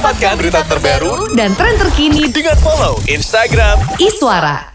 Dapatkan berita terbaru dan tren terkini dengan follow Instagram Iswara.